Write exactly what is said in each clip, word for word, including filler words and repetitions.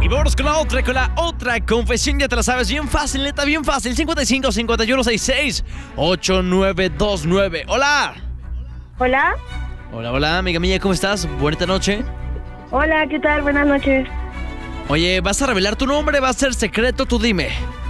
vámonos con la otra, con la otra confesión. Ya te la sabes, bien fácil, neta, bien fácil. cincuenta y cinco, cincuenta y uno, sesenta y seis, ochenta y nueve veintinueve. Hola. Hola. Hola, hola, amiga mía, ¿cómo estás? Buena noche. Hola, ¿qué tal? Buenas noches. Oye, ¿vas a revelar tu nombre? ¿Va a ser secreto? Tú dime.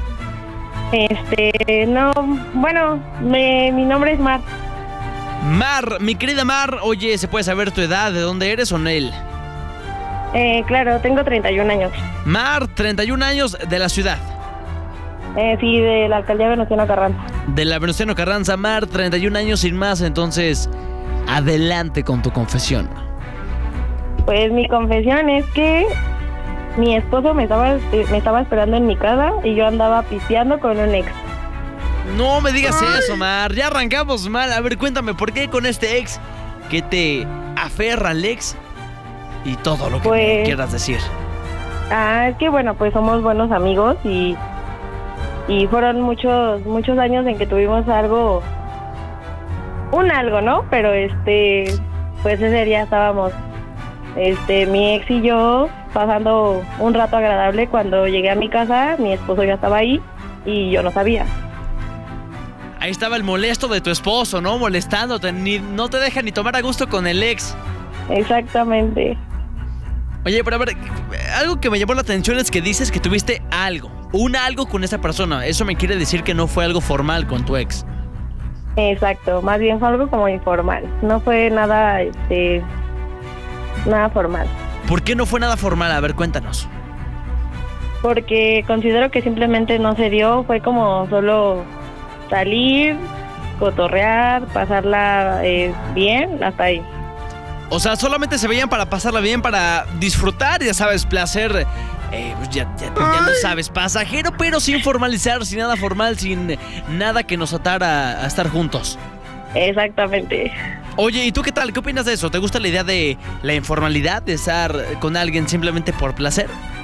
Este, no, bueno, me, mi nombre es Mar. Mar, mi querida Mar, oye, ¿se puede saber tu edad? ¿De dónde eres o no él? Eh, claro, tengo treinta y un años. Mar, treinta y un años, de la ciudad. Eh, sí, de la alcaldía Venustiano Carranza. De la Venustiano Carranza, Mar, treinta y un años sin más, entonces, adelante con tu confesión. Pues mi confesión es que mi esposo me estaba, me estaba esperando en mi casa y yo andaba pisteando con un ex. No me digas eso, Mar, ya arrancamos mal. A ver, cuéntame, ¿por qué con este ex que te aferra al ex? Y todo lo que pues, me quieras decir. Ah, es que bueno, pues somos buenos amigos y, y fueron muchos, muchos años en que tuvimos algo, un algo, ¿no? Pero este, pues ese día estábamos, este, mi ex y yo pasando un rato agradable. Cuando llegué a mi casa, mi esposo ya estaba ahí y yo no sabía. Ahí estaba el molesto de tu esposo, ¿no? Molestándote, ni, no te deja ni tomar a gusto con el ex. Exactamente. Oye, pero a ver, algo que me llamó la atención es que dices que tuviste algo, un algo con esa persona. Eso me quiere decir que no fue algo formal con tu ex. Exacto, más bien fue algo como informal. No fue nada, este, nada formal. ¿Por qué no fue nada formal? A ver, cuéntanos. Porque considero que simplemente no se dio, fue como solo salir, cotorrear, pasarla eh, bien, hasta ahí. O sea, solamente se veían para pasarla bien, para disfrutar, ya sabes, placer, eh, pues ya, ya, ya lo sabes, pasajero, pero sin formalizar, sin nada formal, sin nada que nos atara a estar juntos. Exactamente. Oye, ¿y tú qué tal? ¿Qué opinas de eso? ¿Te gusta la idea de la informalidad, de estar con alguien simplemente por placer?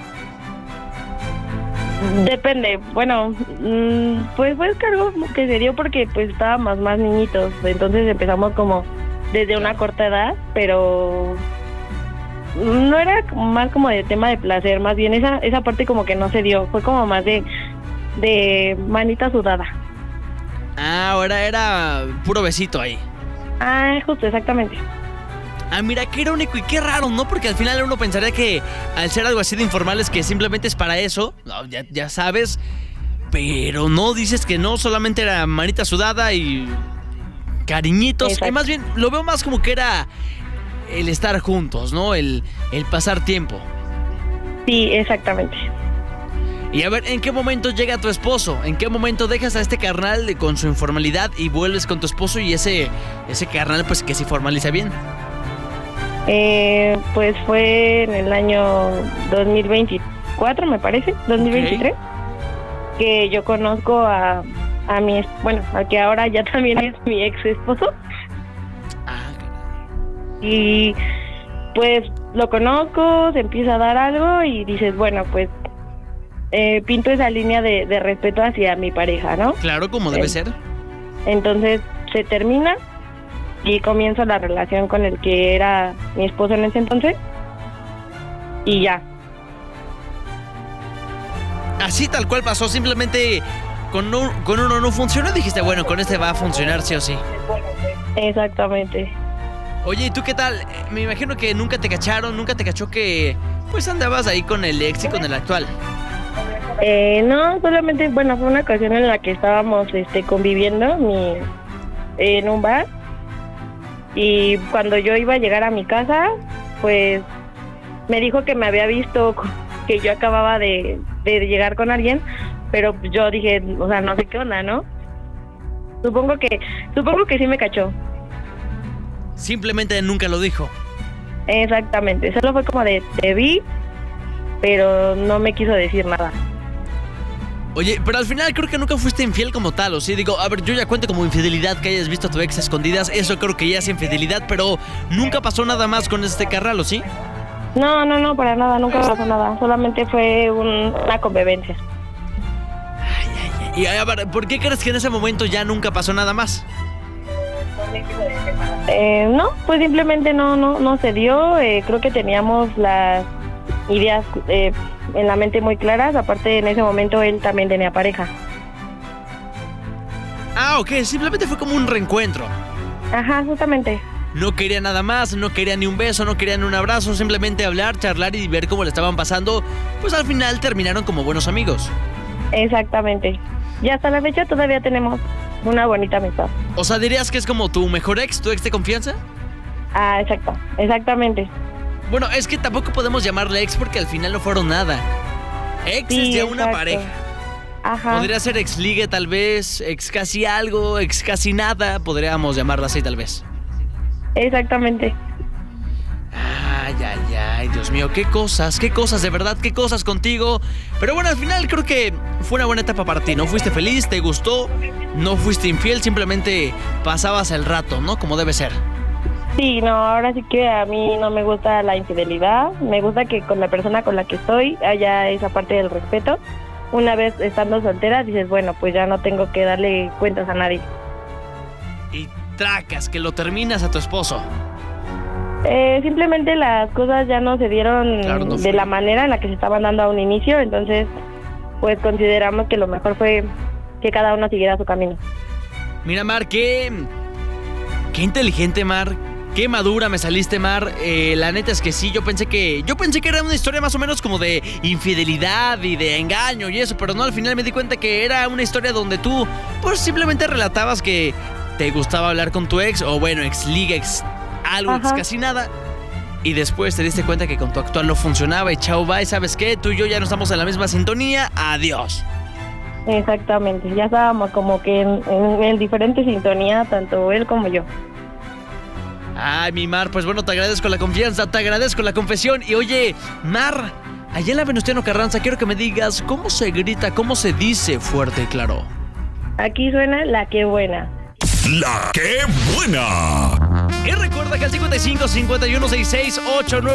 Depende, bueno, pues fue algo que se dio porque pues estábamos más niñitos, entonces empezamos como desde una corta edad, pero no era más como de tema de placer, más bien esa esa parte como que no se dio, fue como más de, de manita sudada. Ah, ahora era puro besito ahí. Ah, justo, exactamente. Ah, mira, qué irónico y qué raro, ¿no? Porque al final uno pensaría que al ser algo así de informal es que simplemente es para eso, no, ya, ya sabes, pero no, dices que no, solamente era manita sudada y cariñitos. Exacto. Y más bien lo veo más como que era el estar juntos, ¿no? El, el pasar tiempo. Sí, exactamente. Y a ver, ¿en qué momento llega tu esposo? ¿En qué momento dejas a este carnal de, con su informalidad y vuelves con tu esposo y ese, ese carnal pues que se formaliza bien? Eh, pues fue en el año dos mil veinticuatro, me parece, dos mil veintitrés, okay, que yo conozco a, a mi, bueno, a que ahora ya también es mi ex esposo. Ah, caray. Y pues lo conozco, se empieza a dar algo y dices, bueno, pues eh, pinto esa línea de, de respeto hacia mi pareja, ¿no? Claro, como debe eh, ser. Entonces se termina y comienzo la relación con el que era mi esposo en ese entonces y ya. Así tal cual pasó, simplemente con, un, con uno no funcionó, dijiste, bueno, con este va a funcionar sí o sí. Exactamente. Oye, ¿y tú qué tal? Me imagino que nunca te cacharon, nunca te cachó que pues andabas ahí con el ex y con el actual. Eh, no, solamente, bueno, fue una ocasión en la que estábamos este, conviviendo mi, en un bar. Y cuando yo iba a llegar a mi casa, pues me dijo que me había visto, que yo acababa de, de llegar con alguien, pero yo dije, o sea, no sé qué onda, ¿no? Supongo que, supongo que sí me cachó. Simplemente nunca lo dijo. Exactamente, solo fue como de, te vi, pero no me quiso decir nada. Oye, pero al final creo que nunca fuiste infiel como tal, ¿o sí? Digo, a ver, yo ya cuento como infidelidad que hayas visto a tu ex a escondidas, eso creo que ya es infidelidad, pero nunca pasó nada más con este carnal, ¿o sí? No, no, no, para nada, nunca pasó nada, solamente fue un, una convivencia. Ay, ay, ay. Y a ver, ¿por qué crees que en ese momento ya nunca pasó nada más? Eh, no, pues simplemente no, no, no se dio, eh, creo que teníamos las ideas eh, en la mente muy claras. Aparte, en ese momento él también tenía pareja. Ah, ok, simplemente fue como un reencuentro. Ajá, justamente. No quería nada más, no quería ni un beso, no quería ni un abrazo, simplemente hablar, charlar y ver cómo le estaban pasando. Pues al final terminaron como buenos amigos. Exactamente. Y hasta la fecha todavía tenemos una bonita amistad. O sea, ¿dirías que es como tu mejor ex, tu ex de confianza? Ah, exacto, exactamente. Bueno, es que tampoco podemos llamarle ex porque al final no fueron nada. Ex Sí, es ya una exacto. pareja. Ajá. Podría ser ex ligue tal vez, ex casi algo, ex casi nada, podríamos llamarla así tal vez. Exactamente. Ay, ay, ay, Dios mío, qué cosas, qué cosas, de verdad, qué cosas contigo. Pero bueno, al final creo que fue una buena etapa para ti, ¿no? Fuiste feliz, te gustó, no fuiste infiel, simplemente pasabas el rato, ¿no? Como debe ser. Sí, no, ahora sí que a mí no me gusta la infidelidad. Me gusta que con la persona con la que estoy haya esa parte del respeto. Una vez estando soltera dices, bueno, pues ya no tengo que darle cuentas a nadie. Y tracas, que lo terminas a tu esposo. Eh, simplemente las cosas ya no se dieron Claro, no de fue. la manera en la que se estaban dando a un inicio, entonces pues consideramos que lo mejor fue que cada uno siguiera su camino. Mira, Mar, qué, qué inteligente, Mar. Qué madura me saliste, Mar. Eh, la neta es que sí, yo pensé que yo pensé que era una historia más o menos como de infidelidad y de engaño y eso, pero no, al final me di cuenta que era una historia donde tú pues simplemente relatabas que te gustaba hablar con tu ex, o bueno, ex liga, ex algo, ex Ajá. casi nada, y después te diste cuenta que con tu actual no funcionaba y chao, bye, ¿sabes qué? Tú y yo ya no estamos en la misma sintonía, adiós. Exactamente, ya estábamos como que en, en, en diferente sintonía, tanto él como yo. Ay, mi Mar, pues bueno, te agradezco la confianza, te agradezco la confesión. Y oye, Mar, allá en la Venustiano Carranza, quiero que me digas cómo se grita, cómo se dice fuerte y claro. Aquí suena la que buena. La que buena. Y recuerda que al cincuenta y cinco, cincuenta y uno, sesenta y seis, ochenta y nueve